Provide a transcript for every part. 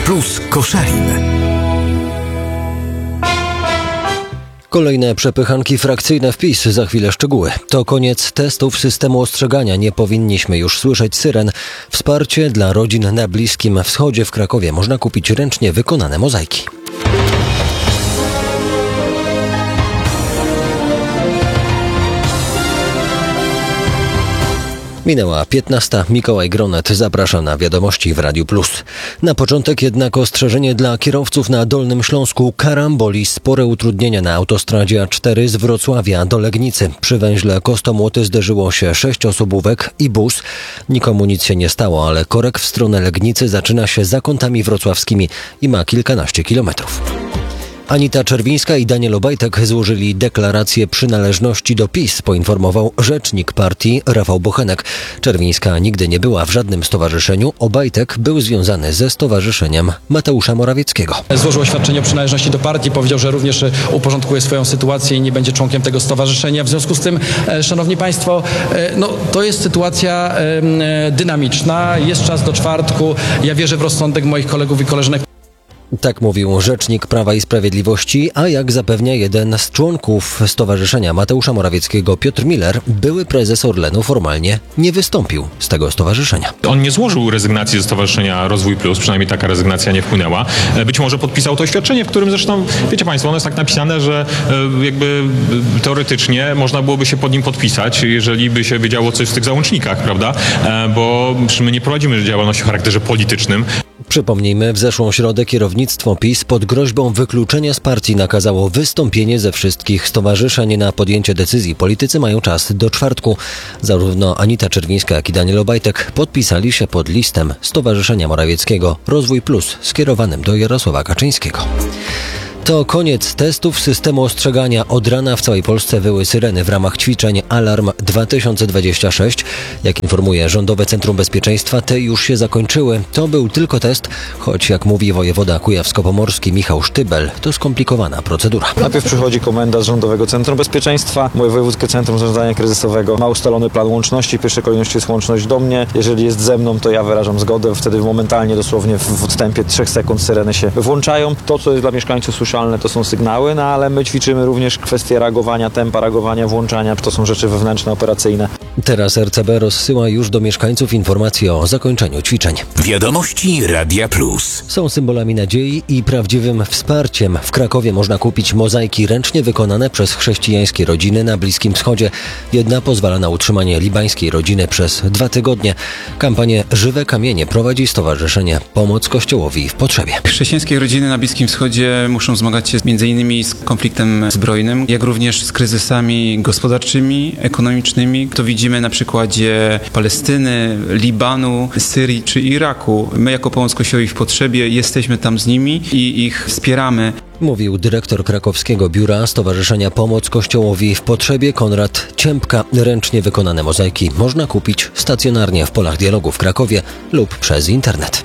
Plus Koszalin. Kolejne przepychanki frakcyjne w PiS, za chwilę szczegóły. To koniec testów systemu ostrzegania. Nie powinniśmy już słyszeć syren. Wsparcie dla rodzin na Bliskim Wschodzie. W Krakowie można kupić ręcznie wykonane mozaiki. Minęła 15. Mikołaj Gronet zaprasza na wiadomości w Radiu Plus. Na początek jednak ostrzeżenie dla kierowców na Dolnym Śląsku. Karamboli, spore utrudnienia na autostradzie A4 z Wrocławia do Legnicy. Przy węźle Kostomłoty zderzyło się 6 osobówek i bus. Nikomu nic się nie stało, ale korek w stronę Legnicy zaczyna się za kątami wrocławskimi i ma kilkanaście kilometrów. Anita Czerwińska i Daniel Obajtek złożyli deklarację przynależności do PiS, poinformował rzecznik partii Rafał Bochenek. Czerwińska nigdy nie była w żadnym stowarzyszeniu. Obajtek był związany ze stowarzyszeniem Mateusza Morawieckiego. Złożył oświadczenie o przynależności do partii, powiedział, że również uporządkuje swoją sytuację i nie będzie członkiem tego stowarzyszenia. W związku z tym, szanowni państwo, to jest sytuacja dynamiczna. Jest czas do czwartku. Ja wierzę w rozsądek moich kolegów i koleżanek. Tak mówił rzecznik Prawa i Sprawiedliwości, a jak zapewnia jeden z członków Stowarzyszenia Mateusza Morawieckiego, Piotr Miller, były prezes Orlenu, formalnie nie wystąpił z tego stowarzyszenia. On nie złożył rezygnacji ze Stowarzyszenia Rozwój Plus, przynajmniej taka rezygnacja nie wpłynęła. Być może podpisał to oświadczenie, w którym zresztą, wiecie państwo, ono jest tak napisane, że jakby teoretycznie można byłoby się pod nim podpisać, jeżeli by się wiedziało coś w tych załącznikach, prawda? Bo my nie prowadzimy działalności o charakterze politycznym. Przypomnijmy, w zeszłą środę kierownictwo PiS pod groźbą wykluczenia z partii nakazało wystąpienie ze wszystkich stowarzyszeń. Na podjęcie decyzji politycy mają czas do czwartku. Zarówno Anita Czerwińska, jak i Daniel Obajtek podpisali się pod listem Stowarzyszenia Morawieckiego Rozwój Plus skierowanym do Jarosława Kaczyńskiego. To koniec testów systemu ostrzegania. Od rana w całej Polsce wyły syreny w ramach ćwiczeń Alarm 2026. Jak informuje Rządowe Centrum Bezpieczeństwa, te już się zakończyły. To był tylko test, choć jak mówi wojewoda kujawsko-pomorski Michał Sztybel, to skomplikowana procedura. Najpierw przychodzi komenda z Rządowego Centrum Bezpieczeństwa. Moje Wojewódzkie Centrum Zarządzania Kryzysowego ma ustalony plan łączności. W pierwszej kolejności jest łączność do mnie. Jeżeli jest ze mną, to ja wyrażam zgodę. Wtedy momentalnie, dosłownie w odstępie 3 sekund syreny się włączają. To, co jest dla mieszkańców słyszalne, to są sygnały, ale my ćwiczymy również kwestie reagowania, tempa reagowania, włączania. To są rzeczy wewnętrzne, operacyjne. Teraz RCB rozsyła już do mieszkańców informacje o zakończeniu ćwiczeń. Wiadomości Radia Plus. Są symbolami nadziei i prawdziwym wsparciem. W Krakowie można kupić mozaiki ręcznie wykonane przez chrześcijańskie rodziny na Bliskim Wschodzie. Jedna pozwala na utrzymanie libańskiej rodziny przez 2 tygodnie. Kampanię Żywe Kamienie prowadzi Stowarzyszenie Pomoc Kościołowi w Potrzebie. Chrześcijańskie rodziny na Bliskim Wschodzie muszą zmagać się m.in. z konfliktem zbrojnym, jak również z kryzysami gospodarczymi, ekonomicznymi. To widzimy na przykładzie Palestyny, Libanu, Syrii czy Iraku. My jako Pomoc Kościołowi w Potrzebie jesteśmy tam z nimi i ich wspieramy. Mówił dyrektor krakowskiego biura Stowarzyszenia Pomoc Kościołowi w Potrzebie Konrad Ciępka. Ręcznie wykonane mozaiki można kupić stacjonarnie w Polach Dialogu w Krakowie lub przez internet.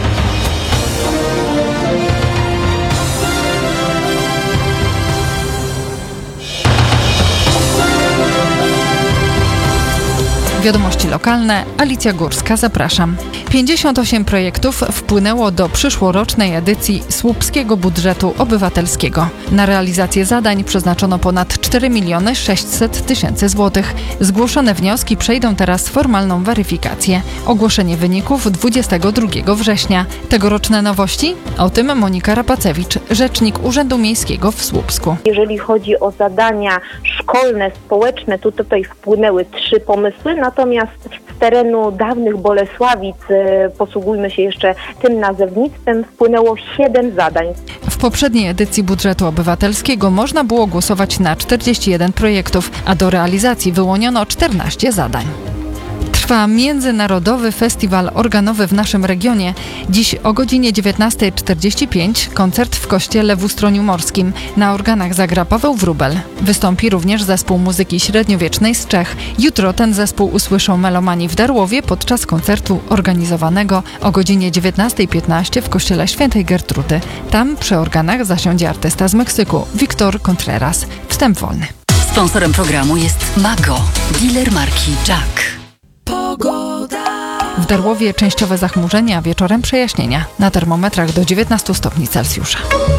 Wiadomości lokalne, Alicja Górska, zapraszam. 58 projektów wpłynęło do przyszłorocznej edycji Słupskiego Budżetu Obywatelskiego. Na realizację zadań przeznaczono ponad 4 600 000 złotych. Zgłoszone wnioski przejdą teraz formalną weryfikację. Ogłoszenie wyników 22 września. Tegoroczne nowości? O tym Monika Rapacewicz, rzecznik Urzędu Miejskiego w Słupsku. Jeżeli chodzi o zadania szkolne, społeczne, to tutaj wpłynęły 3 pomysły, natomiast z terenu dawnych Bolesławic, posługujmy się jeszcze tym nazewnictwem, wpłynęło 7 zadań. W poprzedniej edycji budżetu obywatelskiego można było głosować na 41 projektów, a do realizacji wyłoniono 14 zadań. Trwa Międzynarodowy Festiwal Organowy w naszym regionie. Dziś o godzinie 19:45 koncert w kościele w Ustroniu Morskim. Na organach zagra Paweł Wróbel. Wystąpi również zespół muzyki średniowiecznej z Czech. Jutro ten zespół usłyszą melomani w Darłowie podczas koncertu organizowanego o godzinie 19:15 w kościele Świętej Gertrudy. Tam przy organach zasiądzie artysta z Meksyku, Victor Contreras. Wstęp wolny. Sponsorem programu jest Mago, dealer marki Jack. Pogoda. W Darłowie częściowe zachmurzenie, a wieczorem przejaśnienia. Na termometrach do 19 stopni Celsjusza.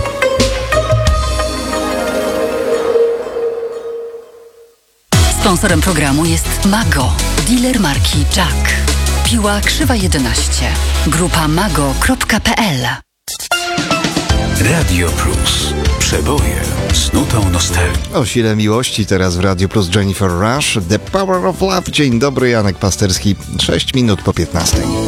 Sponsorem programu jest Mago, dealer marki Jack. Piła krzywa 11. Grupa mago.pl. Radio Plus. Przeboje z nutą nostalgii. O sile miłości teraz w Radio Plus Jennifer Rush, The Power of Love. Dzień dobry, Janek Pasterski, 6 minut po 15.